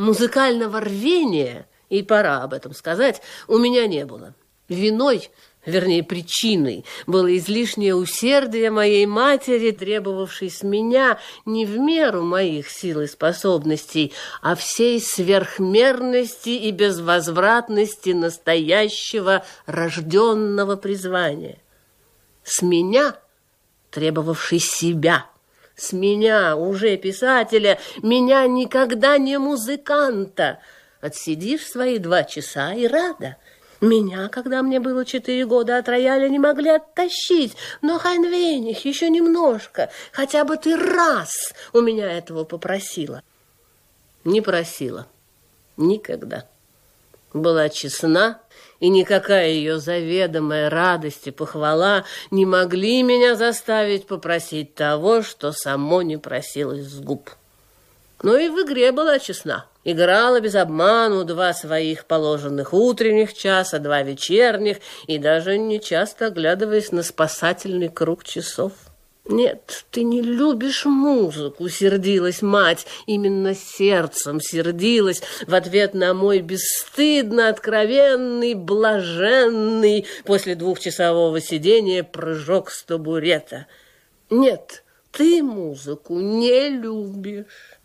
Музыкального рвения, и пора об этом сказать, у меня не было. Виной, вернее, причиной было излишнее усердие моей матери, требовавшей с меня не в меру моих сил и способностей, а всей сверхмерности и безвозвратности настоящего рожденного призвания. С меня, требовавшей себя, с меня, уже писателя, меня никогда не музыканта. Отсидишь свои 2 часа и рада. Меня, когда мне было 4 года, от рояля не могли оттащить. Но, Хайнвених, еще немножко, хотя бы ты раз у меня этого попросила. Не просила. Никогда. Была честна, и никакая ее заведомая радость и похвала не могли меня заставить попросить того, что само не просилось с губ. Но и в игре была честна. Играла без обману 2 своих положенных утренних часа, 2 вечерних, и даже нечасто оглядываясь на спасательный круг часов. «Нет, ты не любишь музыку», — сердилась мать, именно сердцем сердилась в ответ на мой бесстыдно откровенный, блаженный после 2-часового сидения прыжок с табурета. «Нет, ты музыку не любишь».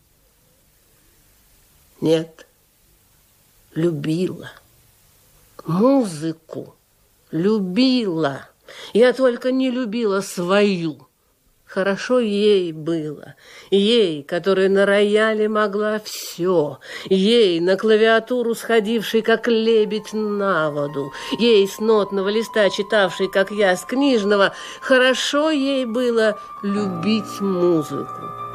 Нет, любила. Музыку любила. Я только не любила свою. Хорошо ей было. Ей, которая на рояле могла все. Ей, на клавиатуру сходившей, как лебедь на воду. Ей, с нотного листа читавшей, как я с книжного. Хорошо ей было любить музыку.